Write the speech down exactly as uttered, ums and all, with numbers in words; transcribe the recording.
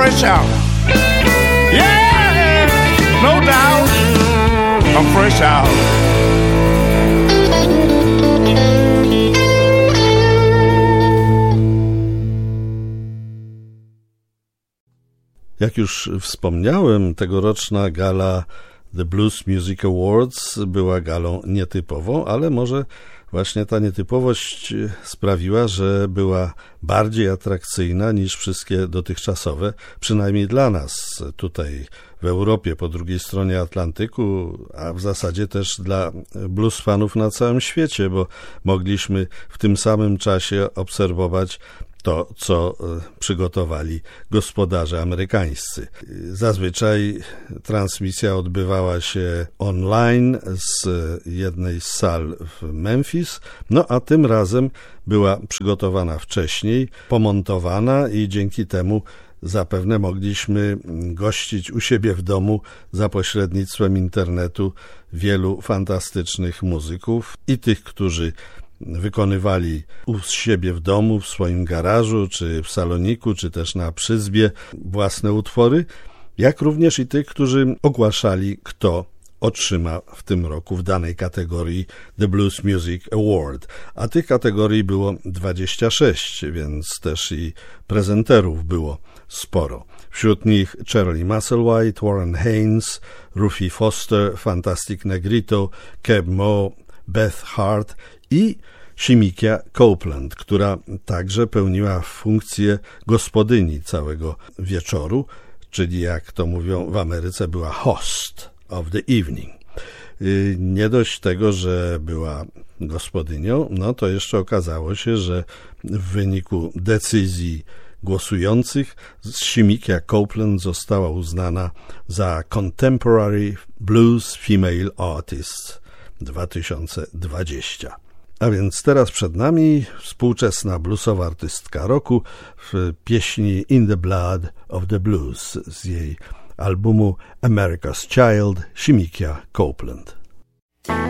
fresh out. Yeah, no doubt, I'm fresh out. Jak już wspomniałem, tegoroczna gala The Blues Music Awards była galą nietypową, ale może właśnie ta nietypowość sprawiła, że była bardziej atrakcyjna niż wszystkie dotychczasowe, przynajmniej dla nas tutaj w Europie, po drugiej stronie Atlantyku, a w zasadzie też dla blues fanów na całym świecie, bo mogliśmy w tym samym czasie obserwować to, co przygotowali gospodarze amerykańscy. Zazwyczaj transmisja odbywała się online z jednej z sal w Memphis, no a tym razem była przygotowana wcześniej, pomontowana i dzięki temu zapewne mogliśmy gościć u siebie w domu za pośrednictwem internetu wielu fantastycznych muzyków i tych, którzy wykonywali u siebie w domu, w swoim garażu, czy w saloniku, czy też na przyzbie własne utwory, jak również i tych, którzy ogłaszali, kto otrzyma w tym roku w danej kategorii The Blues Music Award. A tych kategorii było dwadzieścia sześć, więc też i prezenterów było sporo. Wśród nich Charlie Musselwhite, Warren Haynes, Rufy Foster, Fantastic Negrito, Keb Mo, Beth Hart i Shemekia Copeland, która także pełniła funkcję gospodyni całego wieczoru, czyli jak to mówią w Ameryce, była host of the evening. Nie dość tego, że była gospodynią, no to jeszcze okazało się, że w wyniku decyzji głosujących Shemekia Copeland została uznana za Contemporary Blues Female Artist dwa tysiące dwudziesty. A więc teraz przed nami współczesna bluesowa artystka roku w pieśni In the Blood of the Blues z jej albumu America's Child, Shemekia Copeland.